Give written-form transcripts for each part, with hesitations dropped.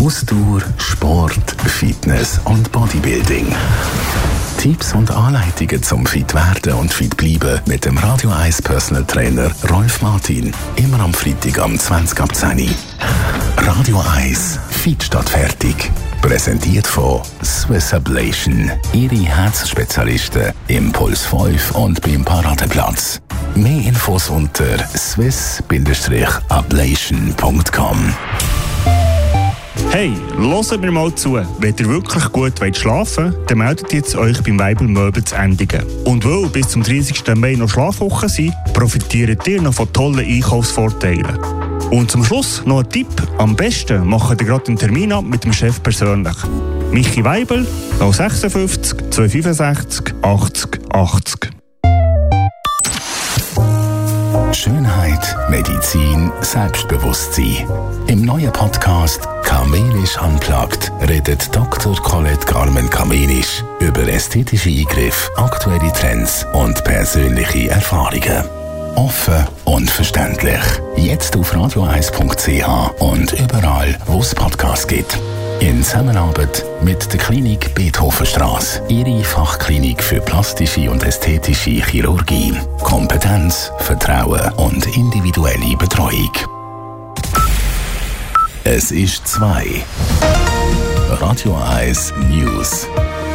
Ausdauer, Sport, Fitness und Bodybuilding. Tipps und Anleitungen zum fit werden und fit bleiben mit dem Radio 1 Personal Trainer Rolf Martin. Immer am Freitag um 20 ab 10 Uhr. Radio 1 Fit statt fertig. Präsentiert von Swiss Ablation. Ihre Herzspezialisten im Puls 5 und beim Paradeplatz. Mehr Infos unter swiss-ablation.com. Hey, hört mir mal zu. Wenn ihr wirklich gut schlafen wollt, dann meldet jetzt euch beim Weibel Möbel zu Endigen. Und weil bis zum 30. Mai noch Schlafwochen sind, profitiert ihr noch von tollen Einkaufsvorteilen. Und zum Schluss noch ein Tipp. Am besten macht ihr gerade einen Termin ab mit dem Chef persönlich. Michi Weibel, 056 265 80 80. Schönheit, Medizin, Selbstbewusstsein. Im neuen Podcast «Kamenisch Unplugged» redet Dr. Colette Carmen-Kamenisch über ästhetische Eingriffe, aktuelle Trends und persönliche Erfahrungen. Offen und verständlich. Jetzt auf radio1.ch und überall, wo es Podcasts gibt. In Zusammenarbeit mit der Klinik Beethovenstrasse. Ihre Fachklinik für plastische und ästhetische Chirurgie. Kompetenz, Vertrauen und individuelle Betreuung. Es ist 2. Radio 1 News.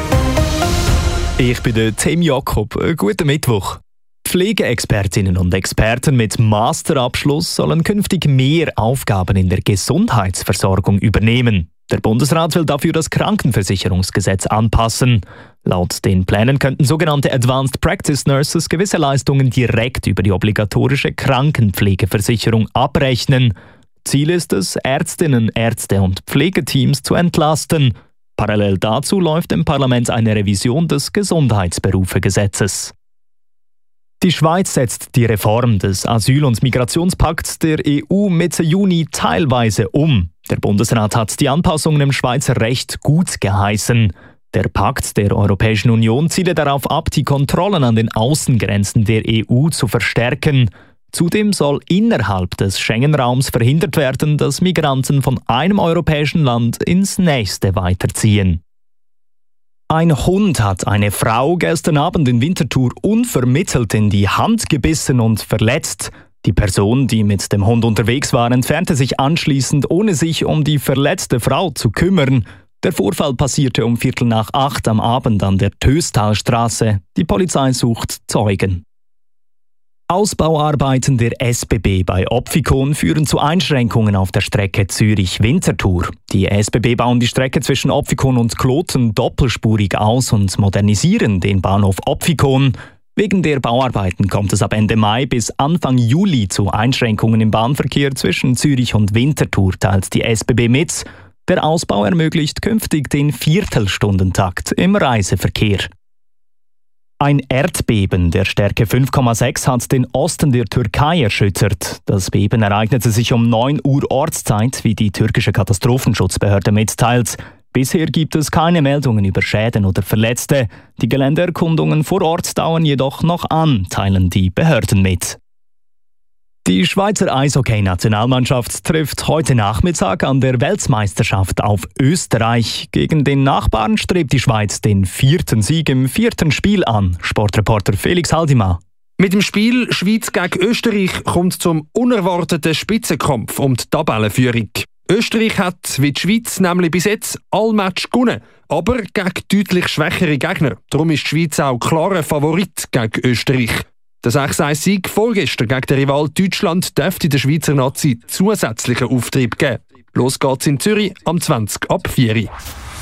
Ich bin der Tim Jakob. Guten Mittwoch. Pflegeexpertinnen und Experten mit Masterabschluss sollen künftig mehr Aufgaben in der Gesundheitsversorgung übernehmen. Der Bundesrat will dafür das Krankenversicherungsgesetz anpassen. Laut den Plänen könnten sogenannte Advanced Practice Nurses gewisse Leistungen direkt über die obligatorische Krankenpflegeversicherung abrechnen. Ziel ist es, Ärztinnen, Ärzte und Pflegeteams zu entlasten. Parallel dazu läuft im Parlament eine Revision des Gesundheitsberufegesetzes. Die Schweiz setzt die Reform des Asyl- und Migrationspakts der EU Mitte Juni teilweise um. Der Bundesrat hat die Anpassungen im Schweizer Recht gut geheißen. Der Pakt der Europäischen Union ziele darauf ab, die Kontrollen an den Außengrenzen der EU zu verstärken. Zudem soll innerhalb des Schengen-Raums verhindert werden, dass Migranten von einem europäischen Land ins nächste weiterziehen. Ein Hund hat eine Frau gestern Abend in Winterthur unvermittelt in die Hand gebissen und verletzt. Die Person, die mit dem Hund unterwegs war, entfernte sich anschließend, ohne sich um die verletzte Frau zu kümmern. Der Vorfall passierte um 7:45 am Abend an der Töstalstraße. Die Polizei sucht Zeugen. Ausbauarbeiten der SBB bei Opfikon führen zu Einschränkungen auf der Strecke Zürich-Winterthur. Die SBB bauen die Strecke zwischen Opfikon und Kloten doppelspurig aus und modernisieren den Bahnhof Opfikon. Wegen der Bauarbeiten kommt es ab Ende Mai bis Anfang Juli zu Einschränkungen im Bahnverkehr zwischen Zürich und Winterthur, teilt die SBB mit. Der Ausbau ermöglicht künftig den Viertelstundentakt im Reiseverkehr. Ein Erdbeben der Stärke 5,6 hat den Osten der Türkei erschüttert. Das Beben ereignete sich um 9 Uhr Ortszeit, wie die türkische Katastrophenschutzbehörde mitteilt. Bisher gibt es keine Meldungen über Schäden oder Verletzte. Die Geländeerkundungen vor Ort dauern jedoch noch an, teilen die Behörden mit. Die Schweizer Eishockey-Nationalmannschaft trifft heute Nachmittag an der Weltmeisterschaft auf Österreich. Gegen den Nachbarn strebt die Schweiz den 4. Sieg im 4. Spiel an. Sportreporter Felix Haldimar. Mit dem Spiel Schweiz gegen Österreich kommt zum unerwarteten Spitzenkampf um die Tabellenführung. Österreich hat, wie die Schweiz, nämlich bis jetzt alle Matches gewonnen, aber gegen deutlich schwächere Gegner. Darum ist die Schweiz auch klarer Favorit gegen Österreich. Der 6-1-Sieg vorgestern gegen den Rival Deutschland dürfte der Schweizer Nazi zusätzlichen Auftrieb geben. Los geht's in Zürich am 20 ab 4.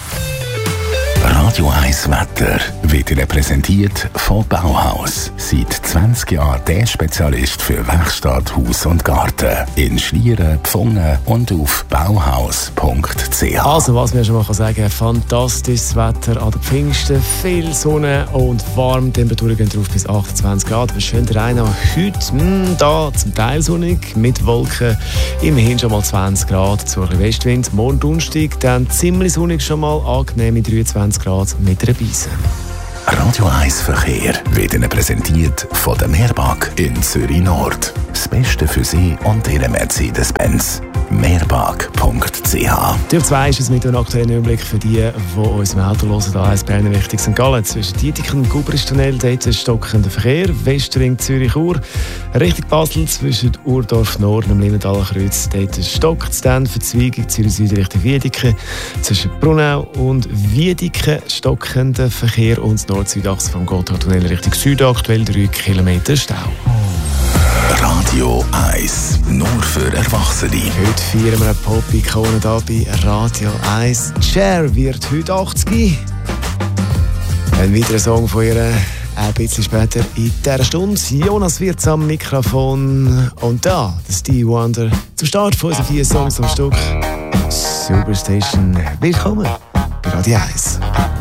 Radio 1 Wetter wird Ihnen präsentiert von Bauhaus. Seit 20 Jahren der Spezialist für Werkstatt, Haus und Garten. In Schlieren, Pfungen und auf bauhaus.ch. Also, was wir schon mal sagen können, fantastisches Wetter an den Pfingsten. Viel Sonne und warm. Temperaturen gehen drauf bis 28 Grad. Aber schön rein auch heute. Da zum Teil sonnig mit Wolken. Immerhin schon mal 20 Grad. Zu einem Westwind. Morgen Donnerstag dann ziemlich sonnig schon mal. Angenehme 23 Grad mit einer Beise. Radio 1 Verkehr wird Ihnen präsentiert von der Meerbag in Zürich Nord. Das Beste für Sie und Ihre Mercedes-Benz. Meerbag.ch. Durch 2 ist es mit einem aktuellen Überblick für die uns im Auto hören. Da heisst Bern Richtung St. Gallen. Zwischen Dietikon und Gubristunnel, dort ist stockender Verkehr. Westring Zürich-Chur. Richtung Basel zwischen Urdorf Nord und Limentaler Kreuz. Dort stockt es dann. Verzweigung Zürich-Süd Richtung Wiedeke. Zwischen Brunau und Wiedeke stockender Verkehr. Und das Nord-Süd-Achse vom Gotthardtunnel Richtung Süd. Aktuell 3 Kilometer Stau. Radio 1, nur für Erwachsene. Heute feiern wir eine Pop-Ikone hier bei Radio 1. Cher wird heute 80. Ein weiterer Song von ihr, ein bisschen später in dieser Stunde. Jonas wird am Mikrofon. Und da, der Stevie Wonder, zum Start von unseren 4 Songs am Stück. Superstation. Willkommen bei Radio 1.